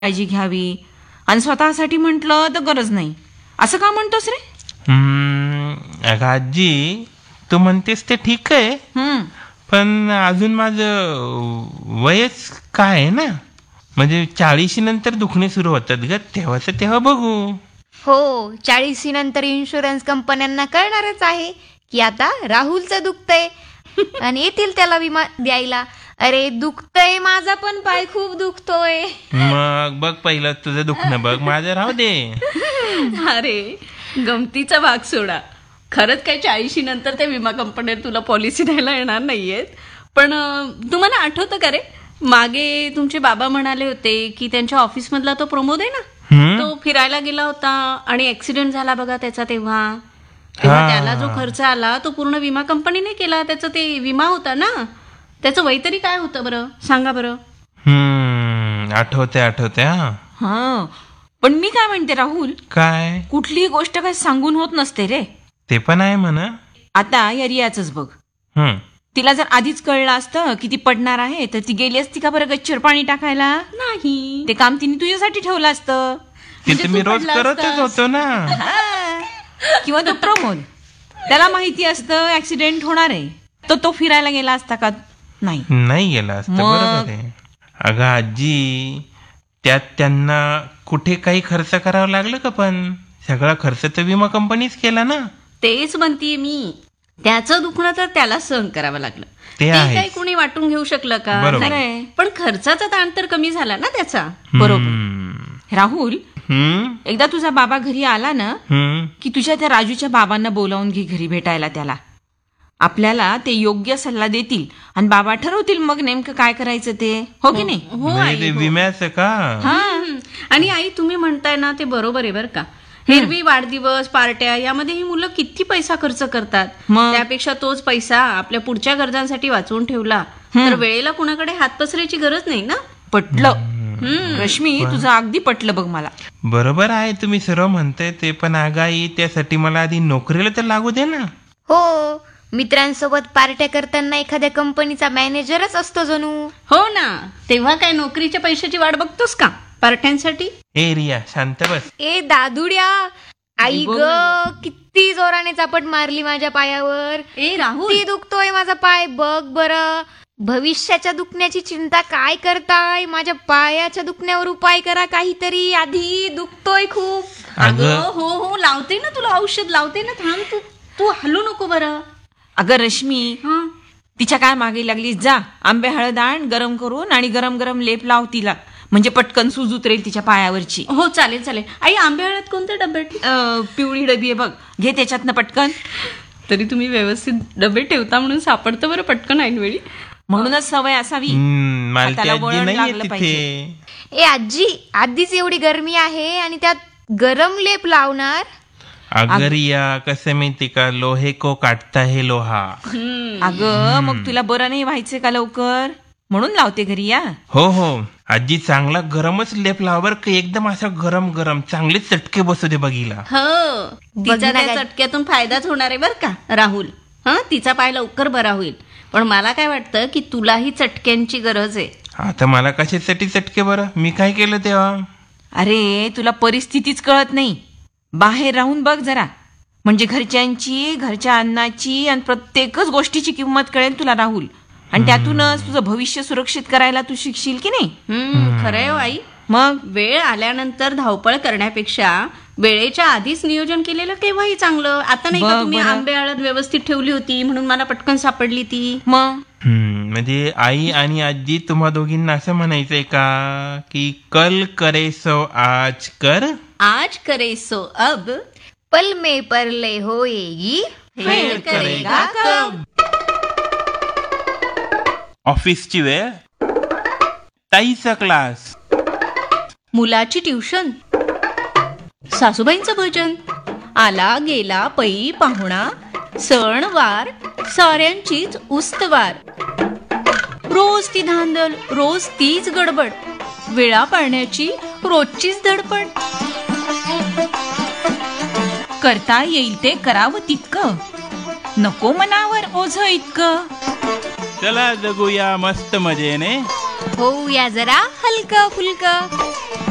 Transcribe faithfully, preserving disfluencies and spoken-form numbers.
काळजी घ्यावी आणि स्वतःसाठी म्हटलं तर गरज नाही. असं का म्हणतोस रे? अगं आजी, तू म्हणतेस ते ठीक आहे, हम्म पण अजून माझं वयच काय आहे ना. म्हणजे चाळीशी नंतर दुखणे सुरू होतात ग, तेव्हाच तेव्हा बघू. हो, चाळीसी नंतर इन्शुरन्स कंपन्यांना कळणारच आहे की आता राहुलचं दुखतंय आणि येतील त्याला विमा द्यायला. अरे दुखतंय, माझा पण पाय खूप दुखतोय. मग बघ, पहिलं तुझं दुखणं बघ, माझं राहू दे. अरे गमतीचा भाग सोडा. खरंच काय चाळीशी नंतर त्या विमा कंपन्या तुला पॉलिसी द्यायला येणार नाहीयेत. पण तुम्हाला आठवतं का रे, मागे तुमचे बाबा म्हणाले होते की त्यांच्या ऑफिसमधला तो प्रमोद आहे ना, तो फिरायला गेला होता आणि ऍक्सिडेंट झाला बघा त्याचा. तेव्हा तेव्हा त्याला जो खर्च आला तो पूर्ण विमा कंपनीने केला. त्याचा ते विमा होता ना, त्याचं वय तरी काय होतं बरं, सांगा बरं. हम्म आठवते आठवते हा हा पण मी काय म्हणते राहुल, काय कुठलीही गोष्ट काय सांगून होत नसते रे. ते पण आहे म्हणा. आता या रियाचंच बघ, हम्म तिला जर आधीच कळलं असतं की ती पडणार आहे तर ती गेली असती का बरं गच्चीवर पाणी टाकायला? नाही, ते काम तिने तुझ्यासाठी ठेवलं असतं. ते तर मी रोज करतच होतो ना. किंवा तो प्रमोद, त्याला माहिती असतं ऍक्सिडेंट होणार आहे, तर तो फिरायला गेला असता का? नाही नाही गेला असतं. बरोबर आहे. अगं आजी, त्यात त्यांना कुठे काही खर्च करावा लागलं का? पण सगळा खर्च तर विमा कंपनीच केला ना. तेच म्हणतीये मी, त्याचं दुखणं तर त्याला सहन करावं लागलं. ते ते आहेच. काही कोणी वाटून घेऊ शकलं का? बरोबर. नाही. पण खर्चाचा ताण तर कमी झाला ना त्याचा. बरोबर. राहुल, हम्म एकदा तुझा बाबा घरी आला ना हम्म की तुझ्या त्या राजूच्या बाबांना बोलावून घे घरी भेटायला त्याला. आपल्याला ते योग्य सल्ला देतील आणि बाबा ठरवतील मग नेमकं काय करायचं ते, हो की नाही? हो म्हणजे आई, ते हो. विम्याचं का? हम्म. आणि आई, तुम्ही म्हणताय ना ते बरोबर आहे बरं का. एरवी वाढदिवस पार्ट्या यामध्ये ही मुलं किती पैसा खर्च करतात. मग? त्यापेक्षा तोच पैसा आपल्या पुढच्या गरजांसाठी वाचवून ठेवला तर वेळेला कुणाकडे हात पसरायची गरज नाही ना. पटलं रश्मी, तुझं अगदी पटलं बघ मला. बरोबर आहे, तुम्ही सर्व म्हणताय ते. पण आगाई, त्यासाठी मला आधी नोकरीला तर लागू दे ना. हो, मित्रांसोबत पार्ट्या करताना एखाद्या कंपनीचा मॅनेजरच असतो जणू. हो ना, तेव्हा काय नोकरीच्या पैशाची वाट बघतोस का पार्ट्यांसाठी? ए रिया, शांत बस. ए दादुड्या, आई ग, किती जोराने चापट मारली माझ्या पायावर. ए राहुल, किती दुखतोय माझा पाय, बघ बरं. भविष्याच्या दुखण्याची चिंता काय करताय? माझ्या पायाच्या दुखण्यावर उपाय करा काहीतरी, आधी दुखतोय खूप. अगं हो हो, लावते ना तुला औषध, लावते ना. थांब, तू तू हलू नको बरं. अगं रश्मी, हं. तिच्या काय मागे लागली? जा आंबे हळद आण गरम करून आणि गरम गरम लेप लाव तिला, म्हणजे पटकन सूज उतरेल तिच्या पायावरची. हो चालेल चालेल. आई, आंबे हळद कोणत्या डब्यात? अं, पिवळी डबी आहे बघ, घे त्याच्यातनं पटकन. तरी तुम्ही व्यवस्थित डबे ठेवता म्हणून सापडतं बरं पटकन ऐनवेळी. म्हणूनच सवय असावी. हम्म, मला हाताला ती आजी वळण नाहीये लागलं तिथे. ए आजी, आधीच एवढी गरमी आहे आणि त्यात गरम लेप लावणार? अगं रिया, कसं माहिती का, लोहे को काटता है लोहा. अगं मग तुला बरं नाही व्हायचं का लवकर, म्हणून लावते घरी या. हो हो आजी, चांगला गरमच लेप लावर का, एकदम असा गरम गरम चांगले चटके बसू दे बघीला. हो, बघ तिचा ना त्या काय- चटक्यातून फायदाच होणार आहे बरं का राहुल. हा, तिचा पाय लवकर बरा होईल. पण मला काय वाटतं की तुलाही चटक्यांची गरज आहे. आता मला कशासाठी चटके बरं, मी काय केलं तेव्हा? अरे तुला परिस्थितीच कळत नाही. बाहेर राहून बघ जरा, म्हणजे घरच्यांची, घरच्या अन्नाची आणि प्रत्येकच गोष्टीची किंमत कळेल तुला राहुल. आणि त्यातूनच तुझं भविष्य सुरक्षित करायला तू शिकशील की नाही? हम्म, खरंय हो आई. मग वेळ आल्यानंतर धावपळ करण्यापेक्षा वेळेच्या आधीच नियोजन केलेलं केव्हाही चांगलं. आता नाही का बघ तुम्ही बरं. आंबे हळद व्यवस्थित ठेवली होती म्हणून मला पटकन सापडली ती. मग हम्म, म्हणजे आई आणि आजी, तुम्हा दोघींना असं म्हणायचंय का की कल करे सो आज कर, आज करे सो अब, पल में परले होएगी, फेर करेगा कब. ऑफिसची वेळ, ताईचा क्लास, मुलाची ट्युशन, सासूबाईंचं भजन, आला गेला पै पाहुणा, सण वार साऱ्यांचीच उस्तवार. रोज ती धांदल, रोज तीच गडबड, वेळा पाळण्याची रोजचीच धडपड. करता येईल ते करावं तितकं, नको मनावर ओझ इतकं. चला जगूया मस्त मजेने, होऊया जरा हलकं फुलकं.